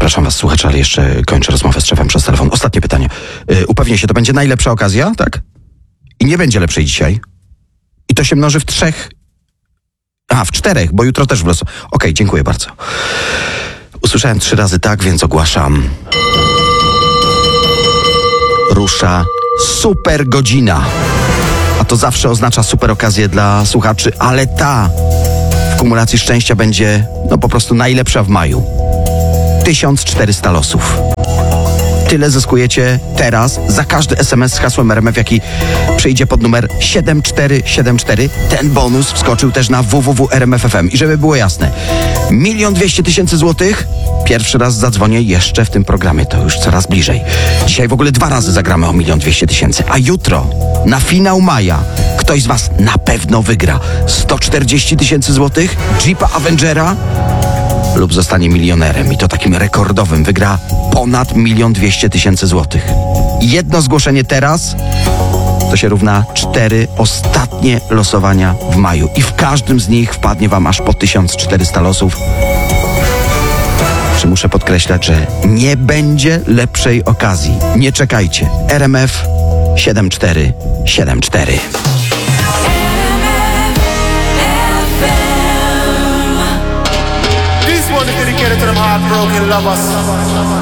Przepraszam was, słuchacze, ale jeszcze kończę rozmowę z szefem przez telefon. Ostatnie pytanie. Upewnię się, to będzie najlepsza okazja, tak? I nie będzie lepszej dzisiaj? I to się mnoży w 3... w 4, bo jutro też w losu. Okej, dziękuję bardzo. Usłyszałem 3 razy tak, więc ogłaszam. Rusza super godzina. A to zawsze oznacza super okazję dla słuchaczy, ale ta w kumulacji szczęścia będzie po prostu najlepsza w maju. 1400 losów. Tyle zyskujecie teraz za każdy SMS z hasłem RMF, jaki przyjdzie pod numer 7474. Ten bonus wskoczył też na www.rmf.fm. I żeby było jasne, 1 200 000 złotych. Pierwszy raz zadzwonię jeszcze w tym programie, to już coraz bliżej. Dzisiaj w ogóle 2 razy zagramy o 1 200 000, a jutro na finał maja ktoś z was na pewno wygra 140 000 złotych, Jeepa Avengera lub zostanie milionerem i to takim rekordowym. Wygra ponad 1 200 000 złotych. Jedno zgłoszenie teraz to się równa 4 ostatnie losowania w maju i w każdym z nich wpadnie wam aż po 1400 losów. Muszę podkreślać, że nie będzie lepszej okazji. Nie czekajcie. RMF 7474. This one is dedicated to them heartbroken lovers.